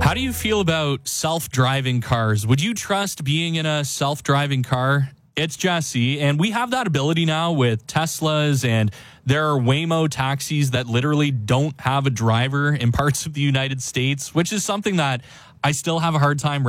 How do you feel about self-driving cars? Would you trust being in a self-driving car? It's Jesse, and we have that ability now with Teslas, and there are Waymo taxis that literally don't have a driver in parts of the United States, which is something that I still have a hard time